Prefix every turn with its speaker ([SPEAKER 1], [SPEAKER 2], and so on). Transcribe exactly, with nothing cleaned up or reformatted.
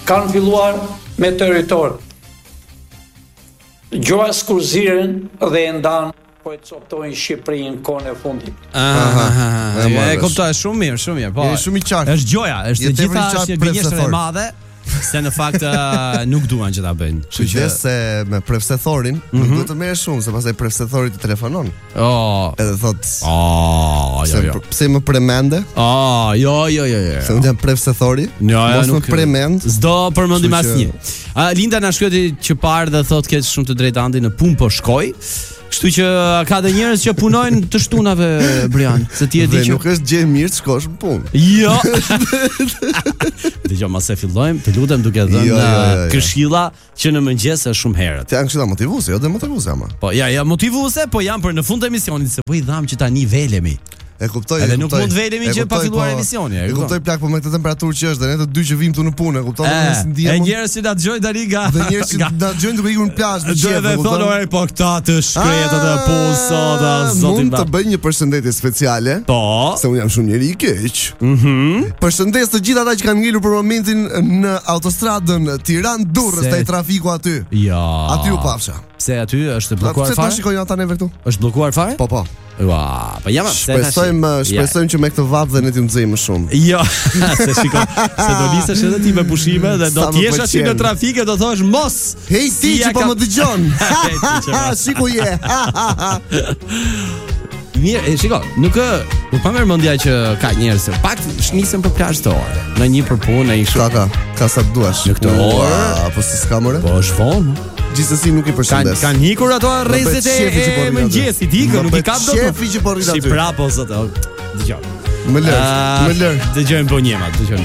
[SPEAKER 1] kanë filluar me territor. Gjoja skurziren dhe e ndan po e coptojnë Shqipërinë kohën e fundit.
[SPEAKER 2] Ah, e kuptoj shumë mirë, shumë mirë. Po.
[SPEAKER 3] Është shumë i qartë.
[SPEAKER 2] Është gjoja, është e gjitha është gënjeshtër e madhe. Se në fakt uh, nuk duan që ta bëjnë.
[SPEAKER 3] Kështu që se me prefsethorin mm -hmm. nuk duhet të merresh shumë, se pastaj prefsethori të telefonon.
[SPEAKER 2] Oh.
[SPEAKER 3] Edhe thot,
[SPEAKER 2] "Oh, jo, jo.
[SPEAKER 3] Pse më premende?"
[SPEAKER 2] Oh, jo, jo, jo, jo.
[SPEAKER 3] Se unë jam prefsethori.
[SPEAKER 2] Jo,
[SPEAKER 3] mos
[SPEAKER 2] nuk
[SPEAKER 3] më premend.
[SPEAKER 2] S'do përmendim asnjë.
[SPEAKER 3] Që...
[SPEAKER 2] Linda na shkruaj që parë dhe thot ke shumë të drejtë Andi, në punë po shkoj. Kështu që ka dhe njerëz që punojnë të shtunave, Brian, se ti e di që
[SPEAKER 3] nuk është gjë e mirë të shkosh në punë.
[SPEAKER 2] Jo. Dgjoj, mos e fillojmë, të lutem duke dhënë jo, jo, jo, jo. këshilla që në mëngjes është shumë herët.
[SPEAKER 3] Të janë këshilla motivuese, jo demotivuese ama.
[SPEAKER 2] Po ja, ja motivuese, po janë për në fund të emisionit se po i dham që tani velemi.
[SPEAKER 3] E kuptoj.
[SPEAKER 2] Edhe nuk mund velemi që pa filluar po, emisioni.
[SPEAKER 3] E kuptoj plak, po me këtë temperaturë që është, dhe ne të dy që vim këtu në punë, e kupton se ndiem.
[SPEAKER 2] E njerëz që na dëgjojnë tani nga.
[SPEAKER 3] Dhe njerëz që na dëgjojnë duke ikur në plazh në
[SPEAKER 2] qef. Dhe thonë ore po këta të shkretat e punë sot, zotin.
[SPEAKER 3] Mund të bëj një përshëndetje speciale.
[SPEAKER 2] Po.
[SPEAKER 3] Se unë jam shumë njeri i keq.
[SPEAKER 2] Mhm.
[SPEAKER 3] Përshëndes të gjithë ata që kanë ngelur për momentin në autostradën Tiranë-Durrës, taj trafiku aty.
[SPEAKER 2] Ja.
[SPEAKER 3] Aty u pafsha.
[SPEAKER 2] Pse aty është bllokuar fare?
[SPEAKER 3] Pse do shikojnë ata neve këtu?
[SPEAKER 2] Është bllokuar fare?
[SPEAKER 3] Po, po.
[SPEAKER 2] Ua, po jam pse tash.
[SPEAKER 3] Shpresojmë, shpresojmë që me këtë vap dhe ne të nxejmë më shumë.
[SPEAKER 2] Jo, se shikoj, se do nisesh edhe ti me pushime dhe do të jesh aty në trafik e do thosh mos.
[SPEAKER 3] Hej ti që po më dëgjon. Siku je.
[SPEAKER 2] Mirë, e shiko, nuk nuk pa merr mendja që ka njerëz, pak nisën për plazh të orë. Në një për punë, në një
[SPEAKER 3] ka ka, ka sa duash.
[SPEAKER 2] Në këtë orë,
[SPEAKER 3] apo si s'ka more?
[SPEAKER 2] Po është vonë.
[SPEAKER 3] Gjithsesi nuk i përshëndes.
[SPEAKER 2] Kan kan ikur ato rrezet e mëngjesit, ikën, nuk i kap dot.
[SPEAKER 3] Shefi që po rrit aty.
[SPEAKER 2] Si prapo zot. Dgjoj.
[SPEAKER 3] Më lër, më lër.
[SPEAKER 2] Dëgjojmë Bonjema, dëgjojmë.